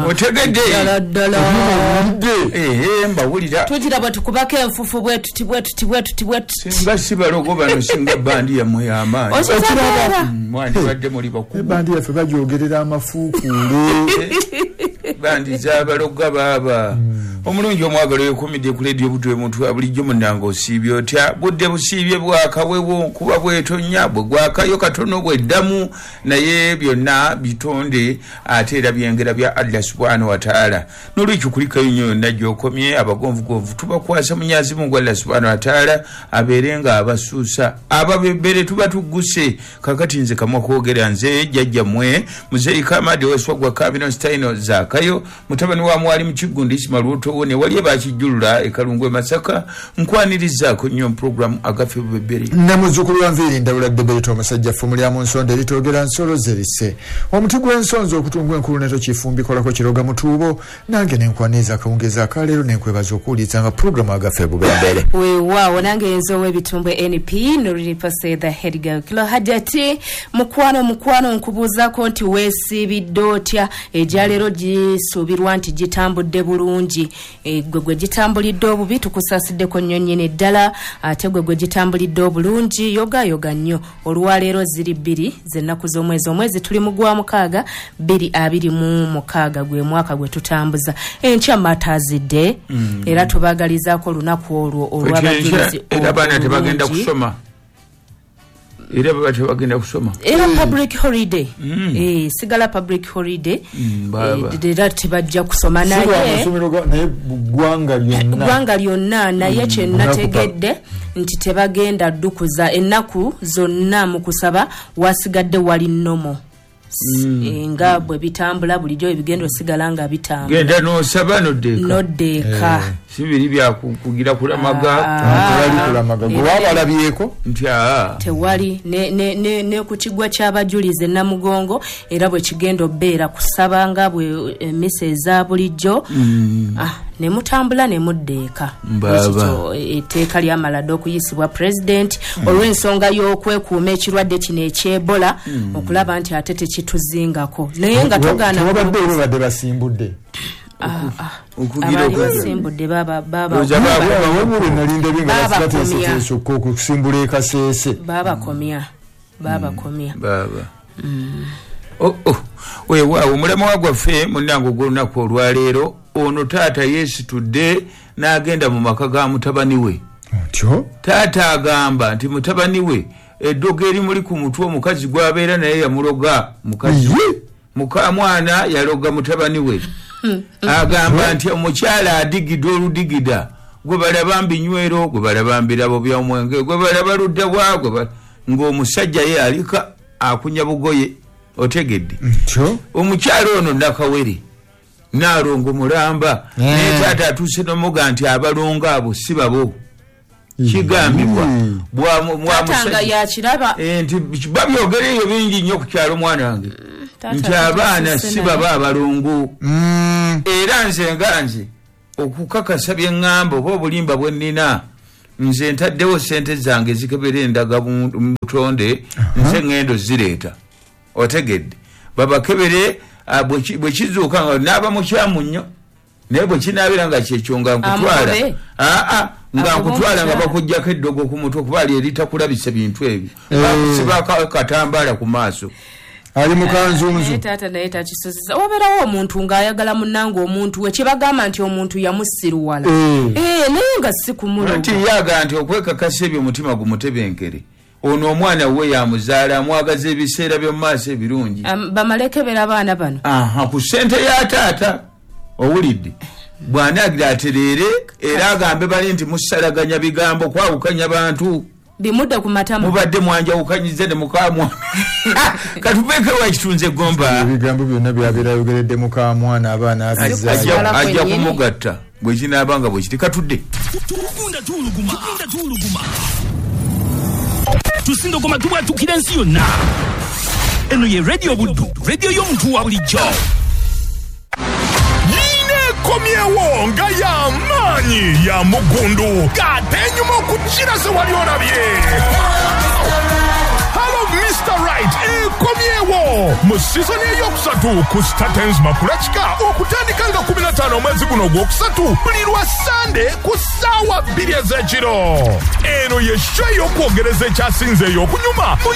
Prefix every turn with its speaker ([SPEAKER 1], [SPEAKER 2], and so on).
[SPEAKER 1] otegedde mbawulira
[SPEAKER 2] tugira batukubako enfufu bwetuti
[SPEAKER 1] singa sibalogo bano singa bandi yammwe y'amaanyi mwandibadde muli bakulu
[SPEAKER 3] bandi yaffe bajogerera amafuukuule
[SPEAKER 1] bandi zabaloga baaba omulungi omwagalo yekomidde ku leediyo butwe muntu bulijjo munnanga osiibye otya budde busiibye bwakawewo kuba bwetonya bwe gwakayo katono bweddamu naye byonna bitonde ate era byengera bya Allah subhanahu wa ta'ala n'olwekyo kulikayo nnyo yonna gy'okomye abagonvugonvu tubakwasa munyazi mungu Allah subhanahu wa ta'ala abeerenga abasuusa ababebere tuba tugguse kakati nze kamwa kwogera nze jjajja mmwe muzeyi Kamadi weswagwa Kabino Staino Zakayo mutabani wa mwali mu Kiggundi Ismail Ruto ne wali bakijjulula ekalungwe Masaka nkwanirizaako nnyo program agafe bebere
[SPEAKER 3] namuzukulu wa Nviiri Ndawula Debeto omusajja ffumulya mu nsonda eritogera nsolo zerise omuti gw'ensonzo okutungwa enkulu neto kifumbikolako kiroga mutuubo nange nenkwaniza akawungeza akaleero nenkwebaza okuwuliriza nga program agafe bubembere
[SPEAKER 2] weewaawo nange enzo w'ebitumbwe NP Nuripase the head girl kilo hajati mukwano nkubuuzaako nti weesiibidde otya ejaleero gisuubirwa nti gitambudde bulungi gwe gitambulidde obubi tukusasiddeko nnyo nnyini ddala ate gwe gitambulidde obulungi yoga nnyo olwaleero ziri 2 z'ennaku z'omwezi tuli mu gwa 6 2026 gwe mwaka gwe tutambuza enkya matazidde era tubagalizaako olunaku olwo olw'abajulizi
[SPEAKER 1] era baana tebagenda kusoma era bagenda kusoma
[SPEAKER 2] era public holiday sigala public holiday era tebajja kusoma naye gwanga lyonna naye kye nategedde nti tebagenda ddukuza ennaku zonna mu kusaba wasigadde wali nnomo nga bwe bitambula bulijjo ebigendo osigala nga bitambula
[SPEAKER 1] genda n'osaba
[SPEAKER 2] noddeeka
[SPEAKER 1] sibiri bya kugira kulamaga
[SPEAKER 3] gwabalabyeko
[SPEAKER 1] nti
[SPEAKER 2] tewali ne ku kigwa ky'abajulize Namugongo era bwe kigenda obbeera kusaba nga bwe emisa eza bulijjo ne mutambula ne muddeeka ekyo etteeka lyamalade okuyisibwa president olw'ensonga y'okwekuuma ekirwadde kino eky'Ebola okulaba nti ate tekituzingako naye nga togaana
[SPEAKER 3] badde basimbudde
[SPEAKER 1] okugira
[SPEAKER 2] okusimbudde baba
[SPEAKER 3] okusimbula ekasese
[SPEAKER 2] babakomya
[SPEAKER 1] weewaawo omulema wagwaffe munnange ogw'olunaku olwaleero ono taata yeesitudde n'agenda mu maka ga mutabani we taata agamba nti mutabani we eddogo erimuli ku mutwe omukazi gwabeera naye yamuloga mukazi mukamwana yaloga mutabani we agamba nti omukyala adigida oludigida gwe balaba mbinywero gwe balaba mbirabo by'omwenge gwe balaba ludda bwagwe ng'omusajja ye alika akunya bugoye otegedde omukyala ono nakawere naalongo mulamba naye taata atuuse n'omuga nti abalongo abo si babo kigambibwa
[SPEAKER 2] bwamusajja yakiraba
[SPEAKER 1] nti babyogera eyo bingi nnyo ku kyalo mwana wange nti abaana si baba abalongo era nze okukakasa bye ŋŋamba oba obulimba bwe nnina nze ntaddewo sente zange zikebera endaga mu butonde nze ŋŋendo zireeta otegedde babakebere bwe kizuuka nga naaba mukyamu nnyo naye bwe kinaabira nga kyekyo nga nkutwala nga nkutwala nga bakuggyako eddogo ku mutwe kuba ali eritakulabisa bintu ebyo bakusiba katambaala ku maaso
[SPEAKER 3] ali mukanzunzu
[SPEAKER 2] taata naye takisozesa wabeerawo omuntu ng'ayagala munnanga omuntu we kyebagamba nti omuntu yamusiruwala naye nga si kumuloga
[SPEAKER 1] nti yaga nti okwekakasa ebyo mutima gumutebenkere ono omwana we yamuzaala amwagaza ebiseera by'omu maaso ebirungi
[SPEAKER 2] bamalekebera abaana bano
[SPEAKER 1] ku ssente ya taata owulidde bw'anaagira atereere era agambe bali nti musalaganya bigambo kwawukanya bantu
[SPEAKER 2] bimudde ku matama
[SPEAKER 1] mubadde mwanjawukanyize ne mukamwana katubeeke wakitunze gomba
[SPEAKER 3] ebigambo byonna byabeera yogeredde mukamwana abaana
[SPEAKER 1] ajja kumugatta bwe kinaabanga bwe kiti katudde
[SPEAKER 4] tusindogoma tubwatukira ensi yonna eno ye radio buddu radio y'omuntu wa bulijjo
[SPEAKER 5] komyewo nga y'amaanyi ya mugundu gatenyuma okukira se wali olabye Hello Mr. Right ekomyewo mu season eyokusatu ku Statens Makulachika okutandika omwezi guno gwokusatu buli lwa Sande ku ssaawa 2 ez'ekiro. Eno ye show y'okwogereza ekyasinzeeyo okunyuma mu